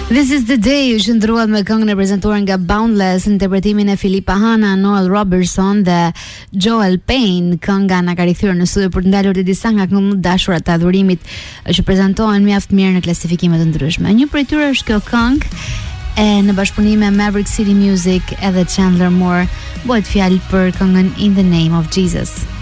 This is the day që ndruat me këngën e prezantuar nga Boundless, interpretimin e Philippa Hanna, Noel Robertson dhe Joel Payne. Kënga na ka rikthyer në studio për të ndalur të disa nga këngët më të dashura të adhurimit që prezantohen mjaft mirë në klasifikime të ndryshme. Një prej tyre është kjo këngë e në bashkëpunim me Maverick City Music edhe Chandler Moore, bëhet fjalë për këngën In the Name of Jesus.